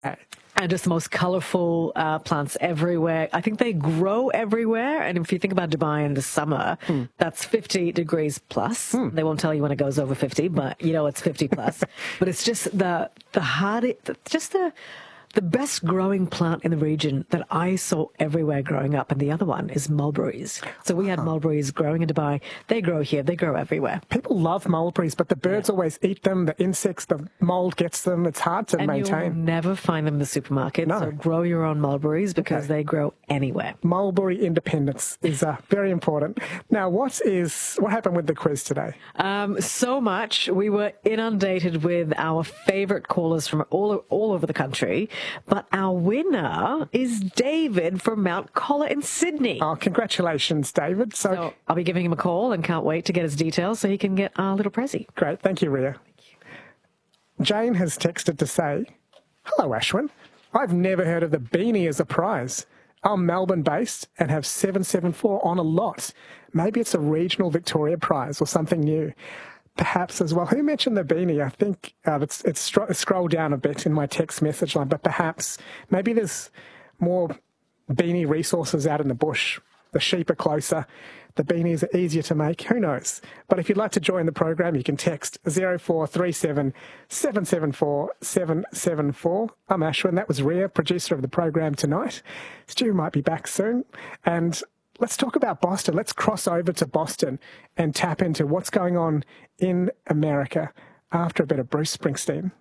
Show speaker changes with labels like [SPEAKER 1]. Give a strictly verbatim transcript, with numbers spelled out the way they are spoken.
[SPEAKER 1] And just the most colourful uh, plants everywhere. I think they grow everywhere. And if you think about Dubai in the summer, hmm. that's fifty degrees plus. Hmm. They won't tell you when it goes over fifty, but you know it's fifty plus. But it's just the the hard, just the the best growing plant in the region that I saw everywhere growing up. And the other one is mulberries. So we had oh. mulberries growing in Dubai. They grow here. They grow everywhere.
[SPEAKER 2] People love mulberries, but the birds yeah. always eat them. The insects, the mold gets them. It's hard to
[SPEAKER 1] and
[SPEAKER 2] maintain.
[SPEAKER 1] And you'll never find them in the supermarket. No. So grow your own mulberries because okay. they grow anywhere.
[SPEAKER 2] Mulberry independence is uh, very important. Now, what is what happened with the quiz today?
[SPEAKER 1] Um, so much. We were inundated with our favourite callers from all all over the country. But our winner is David from Mount Coller in Sydney.
[SPEAKER 2] Oh, congratulations, David. So,
[SPEAKER 1] so I'll be giving him a call and can't wait to get his details so he can get our little prezi.
[SPEAKER 2] Great. Thank you, Ria. Thank you. Jane has texted to say, hello, Ashwin. I've never heard of the beanie as a prize. I'm Melbourne-based and have seven seven four on a lot. Maybe it's a regional Victoria prize or something new. Perhaps as well. Who mentioned the beanie? I think uh, it's, it's stro- scroll down a bit in my text message line, but perhaps maybe there's more beanie resources out in the bush. The sheep are closer. The beanies are easier to make. Who knows? But if you'd like to join the program, you can text zero four three seven, seven seven four, seven seven four. I'm Ashwin. That was Ria, producer of the program tonight. Stu might be back soon. And let's talk about Boston. Let's cross over to Boston and tap into what's going on in America after a bit of Bruce Springsteen.